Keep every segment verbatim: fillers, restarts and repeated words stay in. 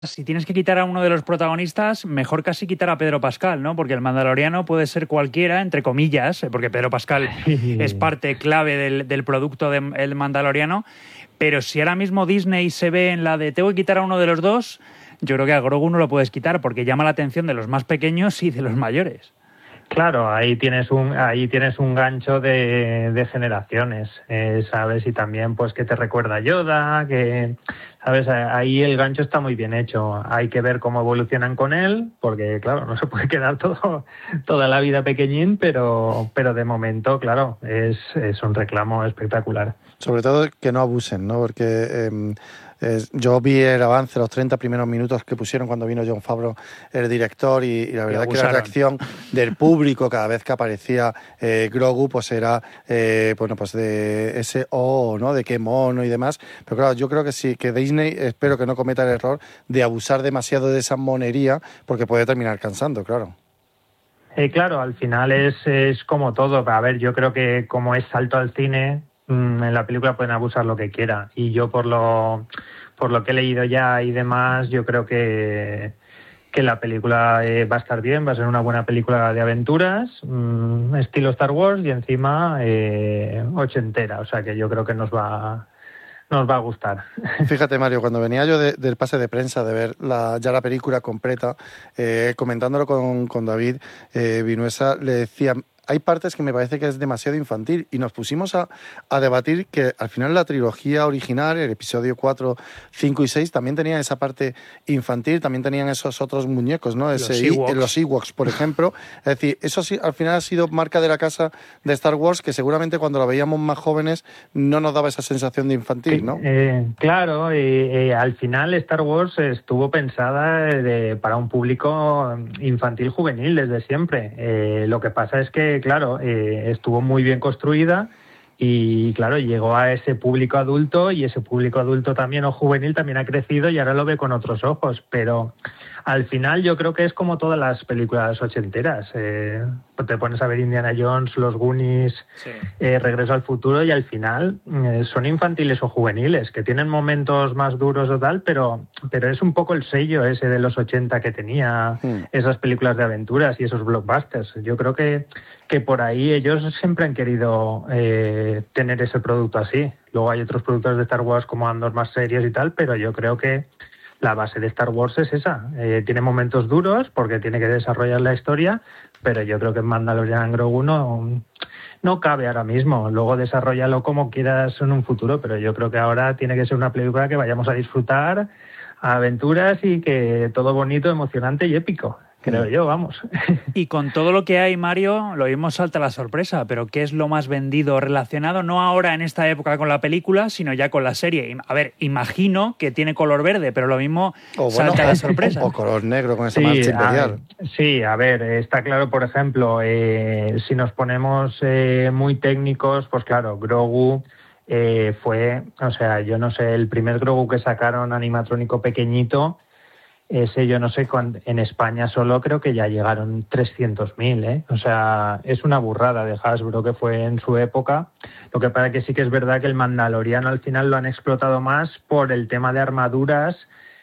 si tienes que quitar a uno de los protagonistas, mejor casi quitar a Pedro Pascal, ¿no? Porque el Mandaloriano puede ser cualquiera, entre comillas, porque Pedro Pascal es parte clave del, del producto del Mandaloriano, pero si ahora mismo Disney se ve en la de tengo que quitar a uno de los dos, yo creo que a Grogu no lo puedes quitar porque llama la atención de los más pequeños y de los mayores. Claro, ahí tienes un ahí tienes un gancho de, de generaciones, eh, ¿sabes? Y también pues que te recuerda a Yoda, que, ¿sabes? Ahí el gancho está muy bien hecho. Hay que ver cómo evolucionan con él, porque claro, no se puede quedar todo toda la vida pequeñín, pero pero de momento, claro, es, es un reclamo espectacular. Sobre todo que no abusen, ¿no? Porque eh, eh, yo vi el avance, los treinta primeros minutos que pusieron cuando vino Jon Favreau, el director, y, y la verdad que la reacción del público cada vez que aparecía eh, Grogu, pues era, eh, bueno, pues de ese oh, ¿no? De qué mono y demás. Pero claro, yo creo que sí, que Disney, espero que no cometa el error de abusar demasiado de esa monería, porque puede terminar cansando, claro. Eh, claro, al final es, es como todo. A ver, yo creo que como es salto al cine, en la película pueden abusar lo que quiera, y yo por lo por lo que he leído ya y demás, yo creo que que la película eh, va a estar bien, va a ser una buena película de aventuras, mmm, estilo Star Wars, y encima eh, ochentera, o sea que yo creo que nos va nos va a gustar. Fíjate, Mario, cuando venía yo de, del pase de prensa de ver la, ya la película completa, eh, comentándolo con, con David eh, Vinuesa, le decía, hay partes que me parece que es demasiado infantil, y nos pusimos a, a debatir que al final la trilogía original, el episodio cuatro, cinco y seis, también tenía esa parte infantil, también tenían esos otros muñecos, ¿no? Ese, los Ewoks. Los Ewoks, por ejemplo. Es decir, eso sí, al final ha sido marca de la casa de Star Wars, que seguramente cuando la veíamos más jóvenes no nos daba esa sensación de infantil, ¿no? Eh, claro, eh, eh, al final Star Wars estuvo pensada de, para un público infantil juvenil desde siempre. Eh, lo que pasa es que, claro, eh, estuvo muy bien construida y, claro, llegó a ese público adulto, y ese público adulto también o juvenil también ha crecido y ahora lo ve con otros ojos. Pero al final yo creo que es como todas las películas ochenteras. Eh, te pones a ver Indiana Jones, Los Goonies, sí. eh, Regreso al Futuro, y al final eh, son infantiles o juveniles, que tienen momentos más duros o tal, pero, pero es un poco el sello ese de los ochenta que tenía mm. esas películas de aventuras y esos blockbusters. Yo creo que, que por ahí ellos siempre han querido eh, tener ese producto así. Luego hay otros productos de Star Wars como Andor más serios y tal, pero yo creo que la base de Star Wars es esa. Eh, tiene momentos duros porque tiene que desarrollar la historia, pero yo creo que en Mandalorian Grogu no, no cabe ahora mismo. Luego desarrollalo como quieras en un futuro, pero yo creo que ahora tiene que ser una película que vayamos a disfrutar, a aventuras, y que todo bonito, emocionante y épico. Creo yo, vamos. Y con todo lo que hay, Mario, lo mismo salta la sorpresa, pero ¿qué es lo más vendido relacionado, no ahora en esta época con la película, sino ya con la serie? A ver, imagino que tiene color verde, pero lo mismo o salta bueno, la sorpresa. O color negro con esa sí, marcha imperial. A, sí, a ver, está claro, por ejemplo, eh, si nos ponemos eh, muy técnicos, pues claro, Grogu eh, fue, o sea, yo no sé, el primer Grogu que sacaron animatrónico pequeñito, ese yo no sé, en España solo creo que ya llegaron trescientos mil, ¿eh? O sea, es una burrada de Hasbro que fue en su época. Lo que pasa es que sí que es verdad que el Mandaloriano al final lo han explotado más por el tema de armaduras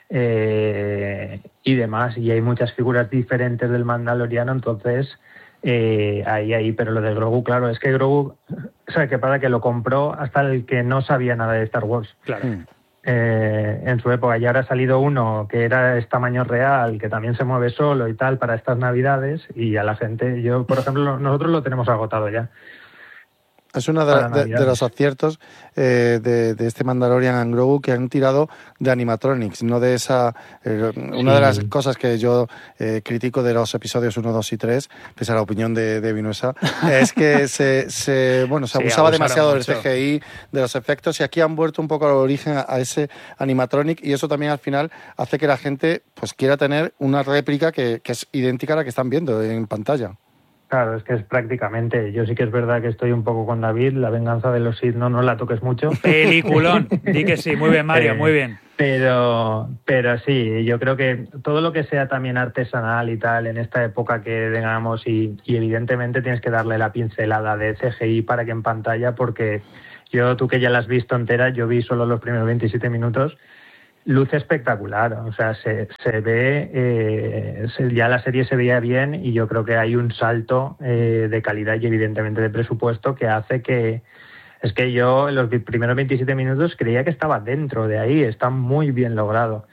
eh, y demás. Y hay muchas figuras diferentes del Mandaloriano, entonces eh, ahí, ahí. Pero lo de Grogu, claro, es que Grogu, o sea, que pasa que lo compró hasta el que no sabía nada de Star Wars. Claro. Eh, en su época, y ahora ha salido uno que era es tamaño real, que también se mueve solo y tal para estas navidades, y a la gente, yo por ejemplo, nosotros lo tenemos agotado ya. Es uno de, de, de los aciertos eh, de, de este Mandalorian and Grogu, que han tirado de animatronics, no de esa... Eh, una sí. de las cosas que yo eh, critico de los episodios uno, dos y tres, pese a la opinión de, de Vinuesa, es que se, se, bueno, se abusaba sí, demasiado mucho del C G I, de los efectos, y aquí han vuelto un poco al origen a, a ese animatronic, y eso también al final hace que la gente pues quiera tener una réplica que, que es idéntica a la que están viendo en pantalla. Claro, es que es prácticamente, yo sí que es verdad que estoy un poco con David, La venganza de los Sith no nos la toques mucho. Peliculón, di que sí, muy bien Mario, eh, muy bien. Pero, pero sí, yo creo que todo lo que sea también artesanal y tal, en esta época que tengamos, y, y evidentemente tienes que darle la pincelada de C G I para que en pantalla, porque yo, tú que ya la has visto entera, yo vi solo los primeros veintisiete minutos, luce espectacular, o sea, se, se ve, eh, se, ya la serie se veía bien y yo creo que hay un salto eh, de calidad y evidentemente de presupuesto que hace que, es que yo en los primeros veintisiete minutos creía que estaba dentro de ahí, está muy bien logrado.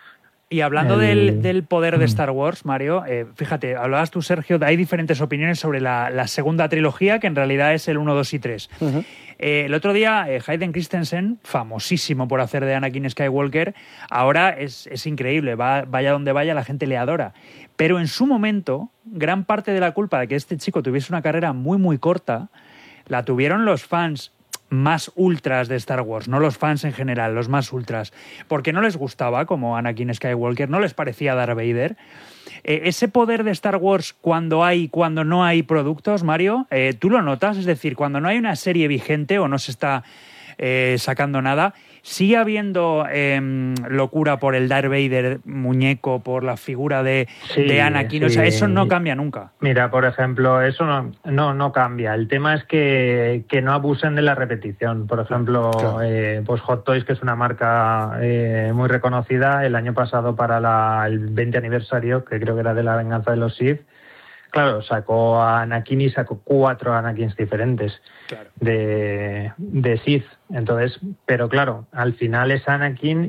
Y hablando el... del, del poder de Star Wars, Mario, eh, fíjate, hablabas tú, Sergio, hay diferentes opiniones sobre la, la segunda trilogía, que en realidad es el uno, dos y tres. Uh-huh. Eh, el otro día, eh, Hayden Christensen, famosísimo por hacer de Anakin Skywalker, ahora es, es increíble, va, vaya donde vaya, la gente le adora. Pero en su momento, gran parte de la culpa de que este chico tuviese una carrera muy, muy corta, la tuvieron los fans más ultras de Star Wars, no los fans en general, los más ultras, porque no les gustaba como Anakin Skywalker, no les parecía Darth Vader. Eh, ese poder de Star Wars cuando hay, cuando no hay productos, Mario, eh, ¿tú lo notas? Es decir, cuando no hay una serie vigente o no se está eh, sacando nada, ¿sigue habiendo eh, locura por el Darth Vader muñeco, por la figura de, sí, de Anakin? Sí. O sea, eso no cambia nunca. Mira, por ejemplo, eso no, no, no cambia. El tema es que, que no abusen de la repetición. Por ejemplo, claro. eh, pues Hot Toys, que es una marca eh, muy reconocida, el año pasado para la, el veinte aniversario, que creo que era de la venganza de los Sith, claro, sacó a Anakin y sacó cuatro Anakins diferentes claro. de, de Sith. Entonces, pero claro, al final es Anakin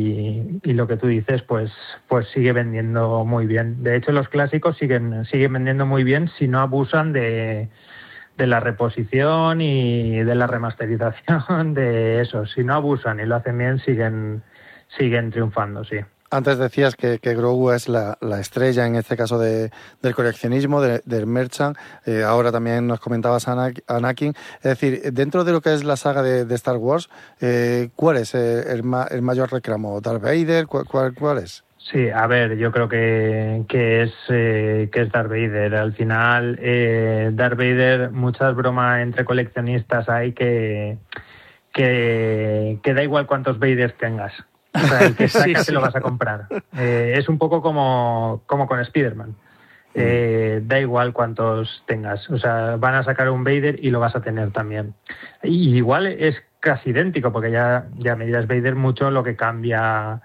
y, y lo que tú dices, pues, pues sigue vendiendo muy bien. De hecho, los clásicos siguen, siguen vendiendo muy bien si no abusan de, de la reposición y de la remasterización de eso. Si no abusan y lo hacen bien, siguen, siguen triunfando, sí. Antes decías que, que Grogu es la, la estrella, en este caso, de, del coleccionismo, de, del merchant. Eh, ahora también nos comentabas Anakin. Es decir, dentro de lo que es la saga de, de Star Wars, eh, ¿cuál es el, el, ma, el mayor reclamo? ¿Darth Vader? ¿Cuál, cuál, cuál es? Sí, a ver, yo creo que, que, es, eh, que es Darth Vader. Al final, eh, Darth Vader, muchas bromas entre coleccionistas hay que, que, que da igual cuántos Vaders tengas. O sea, el que saca sí, te sí. lo vas a comprar. Eh, es un poco como, como con Spider-Man. Eh, da igual cuántos tengas. O sea, van a sacar un Vader y lo vas a tener también. Y igual es casi idéntico, porque ya, ya me dirás Vader mucho lo que cambia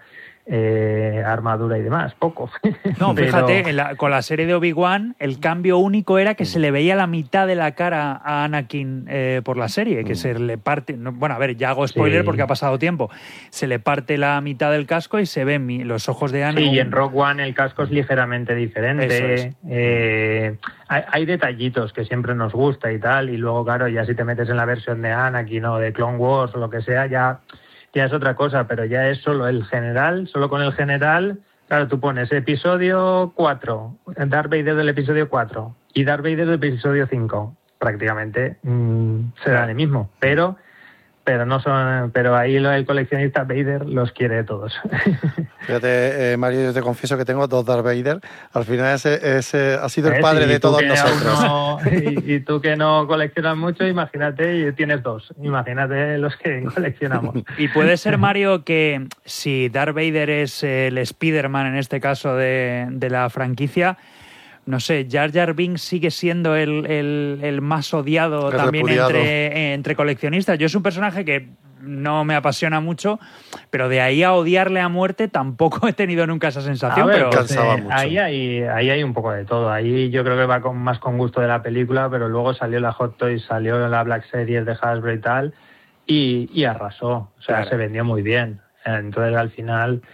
eh, armadura y demás, poco. No, Pero... fíjate, en la, con la serie de Obi-Wan, el cambio único era que se le veía la mitad de la cara a Anakin eh, por la serie, que se le parte... No, bueno, a ver, ya hago spoiler sí. porque ha pasado tiempo. Se le parte la mitad del casco y se ven mi, los ojos de Anakin. Sí, y en Rogue One el casco es ligeramente diferente. Es. Eh, hay, hay detallitos que siempre nos gusta y tal, y luego, claro, ya si te metes en la versión de Anakin o de Clone Wars o lo que sea, ya... ya es otra cosa, pero ya es solo el general, solo con el general, claro, tú pones episodio cuatro, Darth Vader del episodio cuatro y Darth Vader del episodio cinco, prácticamente mmm, será el mismo, pero pero no son, pero ahí el coleccionista Vader los quiere todos. Fíjate, eh, Mario, yo te confieso que tengo dos Darth Vader. Al final ese, ese ha sido el padre de todos nosotros. No, y, y tú que no coleccionas mucho, imagínate, y tienes dos. Imagínate los que coleccionamos. Y puede ser, Mario, que si Darth Vader es el Spider-Man, en este caso, de, de la franquicia, no sé, Jar Jar Binks sigue siendo el, el, el más odiado el también entre, entre coleccionistas. Yo es un personaje que no me apasiona mucho, pero de ahí a odiarle a muerte tampoco he tenido nunca esa sensación. A ver, pero cansaba eh, mucho. Ahí hay, ahí hay un poco de todo. Ahí yo creo que va con, más con gusto de la película, pero luego salió la Hot Toys, salió la Black Series de Hasbro y tal, y, y arrasó. O sea, claro. Se vendió muy bien. Entonces, al final...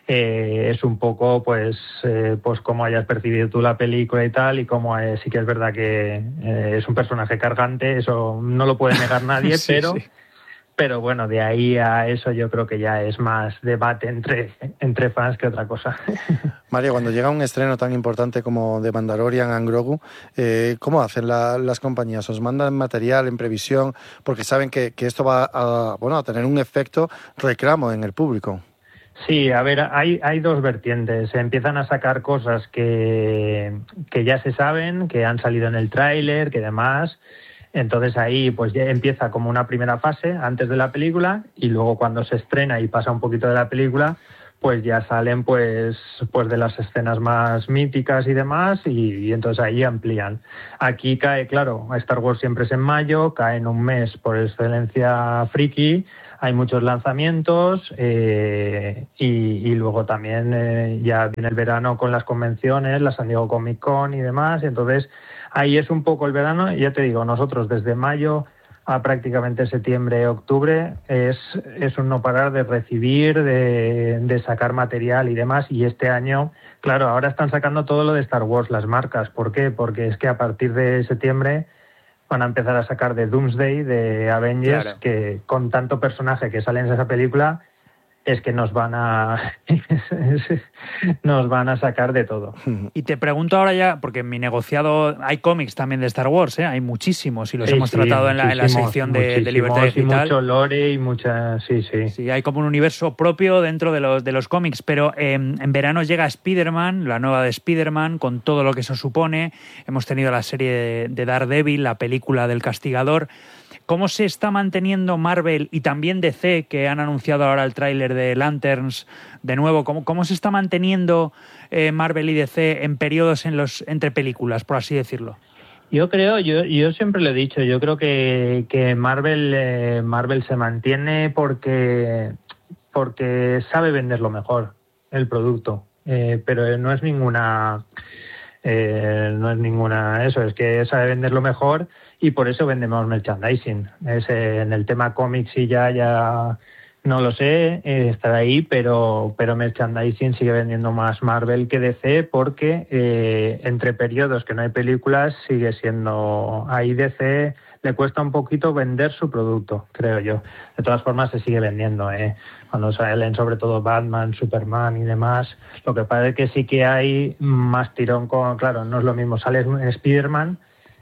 Eh, es un poco pues eh, pues cómo hayas percibido tú la película y tal, y cómo eh, sí que es verdad que eh, es un personaje cargante, eso no lo puede negar nadie, sí, pero sí. pero bueno, de ahí a eso yo creo que ya es más debate entre, entre fans que otra cosa. Mario, cuando llega un estreno tan importante como The Mandalorian and Grogu, eh, ¿cómo hacen la, las compañías? ¿Os mandan material en previsión? Porque saben que, que esto va a, bueno, a tener un efecto reclamo en el público. Sí, a ver, hay, hay dos vertientes. Se empiezan a sacar cosas que, que ya se saben, que han salido en el tráiler, que demás. Entonces ahí pues ya empieza como una primera fase antes de la película, y luego cuando se estrena y pasa un poquito de la película, pues ya salen pues, pues de las escenas más míticas y demás, y, y entonces ahí amplían. Aquí cae, claro, Star Wars siempre es en mayo, cae en un mes por excelencia friki. hay muchos lanzamientos eh, y, y luego también eh, ya viene el verano con las convenciones, la San Diego Comic Con y demás, y entonces ahí es un poco el verano, y ya te digo, nosotros desde mayo a prácticamente septiembre, octubre, es, es un no parar de recibir, de, de sacar material y demás, y este año, claro, ahora están sacando todo lo de Star Wars, las marcas. ¿Por qué? Porque es que a partir de septiembre van a empezar a sacar de Doomsday, de Avengers, claro, que con tanto personaje que sale en esa película, es que nos van a nos van a sacar de todo. Y te pregunto ahora ya, porque en mi negociado hay cómics también de Star Wars, ¿eh? Hay muchísimos y los sí, hemos sí, tratado en la, en la sección de, de Libertad Digital. Y mucho lore y mucha... Sí, sí. Sí, hay como un universo propio dentro de los, de los cómics, pero eh, en verano llega Spider-Man, la nueva de Spider-Man, con todo lo que eso supone. Hemos tenido la serie de, de Daredevil, la película del Castigador. ¿Cómo se está manteniendo Marvel y también D C, que han anunciado ahora el tráiler de Lanterns de nuevo? ¿Cómo, cómo se está manteniendo eh, Marvel y D C en periodos en los, entre películas, por así decirlo? Yo creo, yo, yo siempre lo he dicho, yo creo que, que Marvel, eh, Marvel se mantiene porque, porque sabe venderlo mejor, el producto, eh, pero no es ninguna... Eh, no es ninguna eso, es que sabe venderlo mejor y por eso vendemos merchandising. Es, eh, en el tema cómics sí ya, ya no lo sé, eh, estará ahí, pero, pero merchandising sigue vendiendo más Marvel que D C porque eh, entre periodos que no hay películas sigue siendo... Ahí D C le cuesta un poquito vender su producto, creo yo. De todas formas se sigue vendiendo, ¿eh? Cuando salen sobre todo Batman, Superman y demás. Lo que pasa es que sí que hay más tirón con... Claro, no es lo mismo. Sale Spider-Man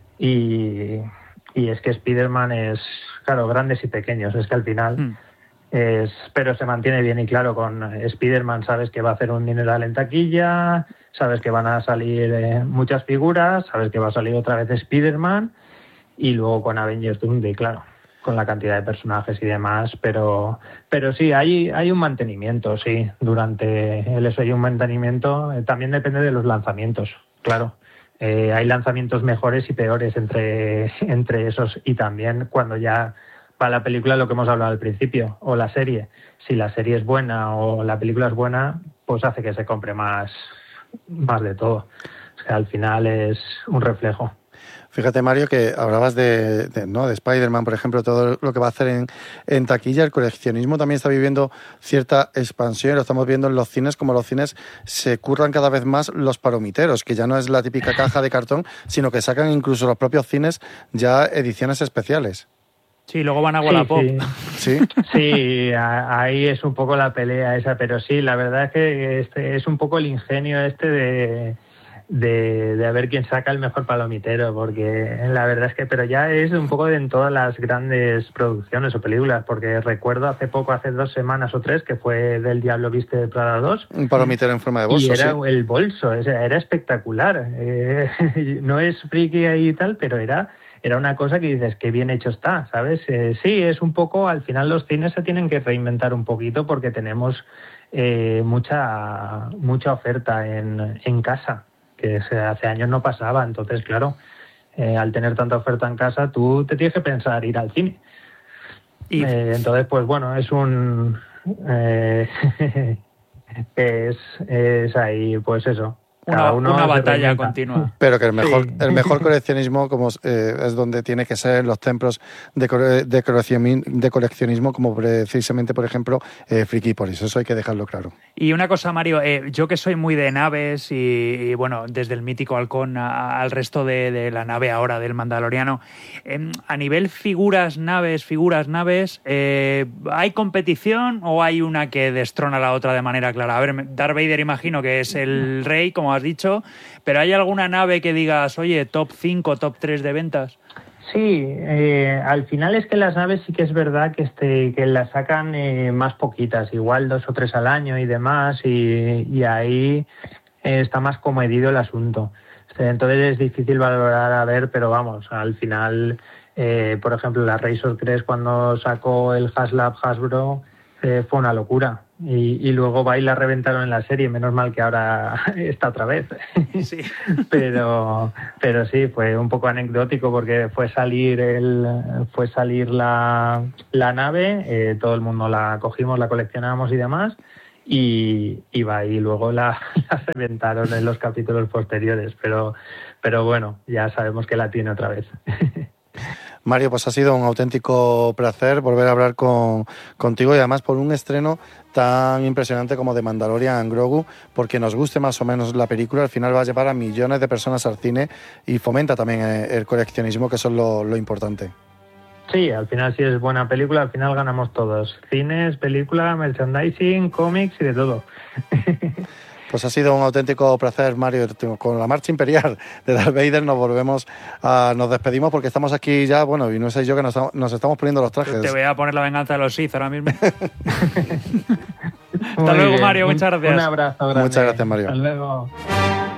y, y es que Spider-Man es, claro, grandes y pequeños. Es que al final... Mm. Es, pero se mantiene bien y claro, con Spider-Man sabes que va a hacer un dineral en taquilla, sabes que van a salir eh, muchas figuras, sabes que va a salir otra vez Spider-Man y luego con Avengers Doomsday, claro, con la cantidad de personajes y demás, pero pero sí, hay hay un mantenimiento, sí, durante el eso hay un mantenimiento, eh, también depende de los lanzamientos, claro. Eh, hay lanzamientos mejores y peores entre, entre esos y también cuando ya va la película, lo que hemos hablado al principio, o la serie. Si la serie es buena o la película es buena, pues hace que se compre más, más de todo. O sea, al final es un reflejo. Fíjate, Mario, que hablabas de, de, ¿no? de Spider-Man, por ejemplo, todo lo que va a hacer en, en taquilla. El coleccionismo también está viviendo cierta expansión. Lo estamos viendo en los cines, como los cines se curran cada vez más los palomiteros, que ya no es la típica caja de cartón, sino que sacan incluso los propios cines ya ediciones especiales. Sí, luego van a Wallapop. Sí, sí. Sí, sí, ahí es un poco la pelea esa, pero sí, la verdad es que este es un poco el ingenio este de... De, de a ver quién saca el mejor palomitero, porque la verdad es que, pero ya es un poco de en todas las grandes producciones o películas, porque recuerdo hace poco, hace dos semanas o tres, que fue del Diablo Viste de Prada dos. Un palomitero en forma de bolso, y era sí. El bolso, era espectacular. Eh, no es friki ahí y tal, pero era... Era una cosa que dices, qué bien hecho está, ¿sabes? Eh, sí, es un poco, al final los cines se tienen que reinventar un poquito porque tenemos eh, mucha mucha oferta en, en casa, que hace años no pasaba. Entonces, claro, eh, al tener tanta oferta en casa, tú te tienes que pensar ir al cine. Y eh, entonces, pues bueno, es un... Eh, es, es ahí, pues eso. Una, una batalla continua. Pero que el mejor, sí. el mejor coleccionismo como eh, es donde tiene que ser en los templos de, de, coleccionismo, de coleccionismo, como precisamente, por ejemplo, eh, Frikipolis. Eso hay que dejarlo claro. Y una cosa, Mario, eh, yo que soy muy de naves y, y bueno, desde el mítico halcón a, al resto de, de la nave ahora del Mandaloriano, eh, a nivel figuras, naves, figuras, naves, eh, ¿hay competición o hay una que destrona a la otra de manera clara? A ver, Darth Vader imagino que es el rey, como has dicho, pero ¿hay alguna nave que digas, oye, top cinco, top tres de ventas? Sí, eh, al final es que las naves sí que es verdad que este que las sacan eh, más poquitas, igual dos o tres al año y demás, y, y ahí eh, está más comedido el asunto. Entonces es difícil valorar a ver, pero vamos, al final, eh, por ejemplo, la Razor tres cuando sacó el HasLab Hasbro eh, fue una locura. Y, y luego va y la reventaron en la serie, menos mal que ahora está otra vez. Sí. pero, pero sí, fue un poco anecdótico porque fue salir el, fue salir la, la nave, eh, todo el mundo la cogimos, la coleccionamos y demás, y, y va y luego la, la reventaron en los capítulos posteriores, pero, pero bueno, ya sabemos que la tiene otra vez. Mario, pues ha sido un auténtico placer volver a hablar con, contigo y además por un estreno tan impresionante como The Mandalorian and Grogu, porque nos guste más o menos la película, al final va a llevar a millones de personas al cine y fomenta también el coleccionismo, que eso es lo, lo importante. Sí, al final si es buena película, al final ganamos todos. Cines, película, merchandising, cómics y de todo. Pues ha sido un auténtico placer, Mario. Con la marcha imperial de Darth Vader nos volvemos a, nos despedimos porque estamos aquí ya, bueno, y no sé yo que nos, nos estamos poniendo los trajes. Te voy a poner la venganza de los Sith ahora mismo. Hasta luego, Mario. Muchas gracias. Un abrazo grande. Muchas gracias, Mario. Hasta luego.